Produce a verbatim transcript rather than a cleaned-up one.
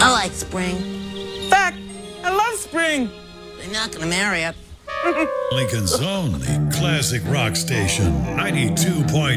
I like spring. Fact, I love spring. They're not gonna marry it. Lincoln's only classic rock station, ninety-two point